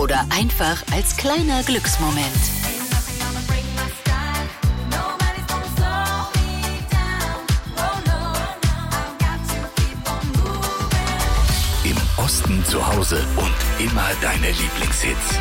oder einfach als kleiner Glücksmoment. Im Osten zu Hause und immer deine Lieblingshits.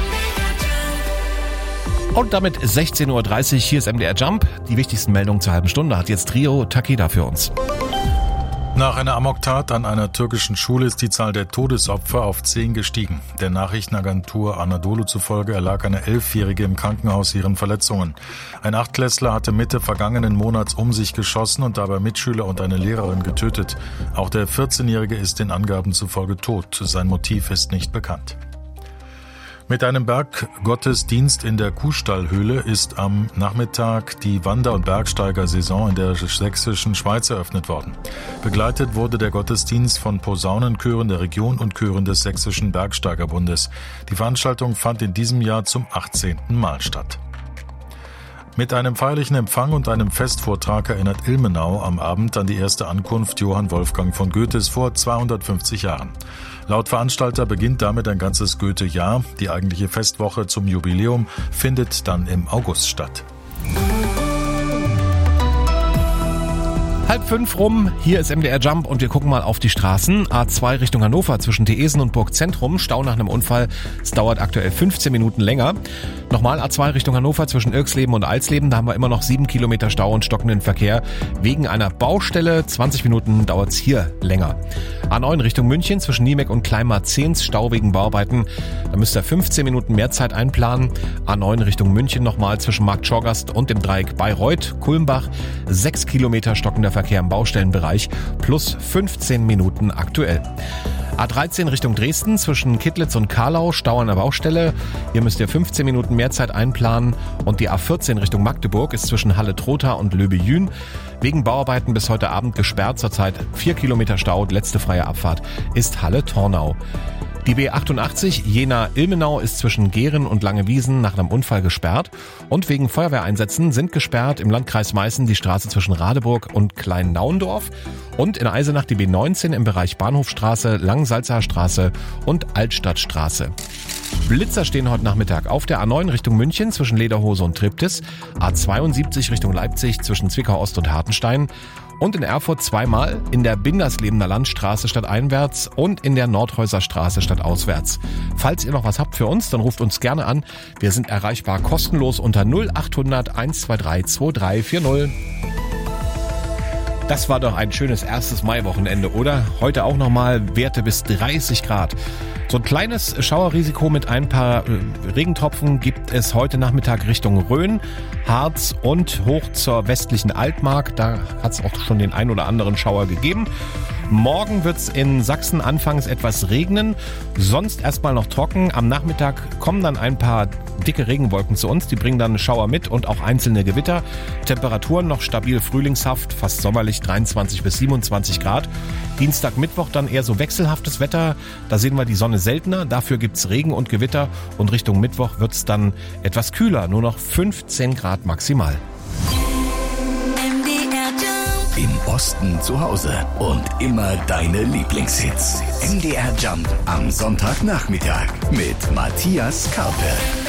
Und damit 16.30 Uhr, hier ist MDR Jump. Die wichtigsten Meldungen zur halben Stunde hat jetzt Trio Takeda für uns. Nach einer Amoktat an einer türkischen Schule ist die Zahl der Todesopfer auf 10 gestiegen. Der Nachrichtenagentur Anadolu zufolge erlag eine 11-Jährige im Krankenhaus ihren Verletzungen. Ein Achtklässler hatte Mitte vergangenen Monats um sich geschossen und dabei Mitschüler und eine Lehrerin getötet. Auch der 14-Jährige ist den Angaben zufolge tot. Sein Motiv ist nicht bekannt. Mit einem Berggottesdienst in der Kuhstallhöhle ist am Nachmittag die Wander- und Bergsteigersaison in der sächsischen Schweiz eröffnet worden. Begleitet wurde der Gottesdienst von Posaunenchören der Region und Chören des Sächsischen Bergsteigerbundes. Die Veranstaltung fand in diesem Jahr zum 18. Mal statt. Mit einem feierlichen Empfang und einem Festvortrag erinnert Ilmenau am Abend an die erste Ankunft Johann Wolfgang von Goethes vor 250 Jahren. Laut Veranstalter beginnt damit ein ganzes Goethe-Jahr. Die eigentliche Festwoche zum Jubiläum findet dann im August statt. 4:30 rum, hier ist MDR Jump und wir gucken mal auf die Straßen. A2 Richtung Hannover zwischen Theesen und Burgzentrum, Stau nach einem Unfall. Es dauert aktuell 15 Minuten länger. Nochmal A2 Richtung Hannover zwischen Irksleben und Alsleben, da haben wir immer noch 7 Kilometer Stau und stockenden Verkehr. Wegen einer Baustelle, 20 Minuten dauert es hier länger. A9 Richtung München zwischen Niemek und Kleinmarzehns, Stau wegen Bauarbeiten. Da müsst ihr 15 Minuten mehr Zeit einplanen. A9 Richtung München nochmal zwischen Markt Schorgast und dem Dreieck Bayreuth, Kulmbach, 6 Kilometer stockender Verkehr im Baustellenbereich, plus 15 Minuten aktuell. A13 Richtung Dresden zwischen Kittlitz und Karlau, Stau an der Baustelle. Hier müsst ihr 15 Minuten mehr Zeit einplanen. Und die A14 Richtung Magdeburg ist zwischen Halle-Trotha und Löbe-Jün wegen Bauarbeiten bis heute Abend gesperrt. Zurzeit 4 Kilometer Stau. Letzte freie Abfahrt ist Halle-Tornau. Die B88 Jena-Ilmenau ist zwischen Gehren und Langewiesen nach einem Unfall gesperrt. Und wegen Feuerwehreinsätzen sind gesperrt im Landkreis Meißen die Straße zwischen Radeburg und Klein-Naundorf. Und in Eisenach die B19 im Bereich Bahnhofstraße, Langsalzer Straße und Altstadtstraße. Blitzer stehen heute Nachmittag auf der A9 Richtung München zwischen Lederhose und Triptis, A72 Richtung Leipzig zwischen Zwickau Ost und Hartenstein und in Erfurt zweimal in der Binderslebener Landstraße stadteinwärts und in der Nordhäuser Straße stadtauswärts. Falls ihr noch was habt für uns, dann ruft uns gerne an. Wir sind erreichbar kostenlos unter 0800 123 2340. Das war doch ein schönes erstes Maiwochenende, oder? Heute auch nochmal Werte bis 30 Grad. So ein kleines Schauerrisiko mit ein paar Regentropfen gibt es heute Nachmittag Richtung Rhön, Harz und hoch zur westlichen Altmark. Da hat es auch schon den ein oder anderen Schauer gegeben. Morgen wird es in Sachsen anfangs etwas regnen, sonst erstmal noch trocken. Am Nachmittag kommen dann ein paar dicke Regenwolken zu uns, die bringen dann Schauer mit und auch einzelne Gewitter. Temperaturen noch stabil frühlingshaft, fast sommerlich 23 bis 27 Grad. Dienstag, Mittwoch dann eher so wechselhaftes Wetter, da sehen wir die Sonne seltener, dafür gibt's Regen und Gewitter und Richtung Mittwoch wird's dann etwas kühler, nur noch 15 Grad maximal. Im Osten zu Hause und immer deine Lieblingshits. MDR Jump am Sonntagnachmittag mit Matthias Karpe.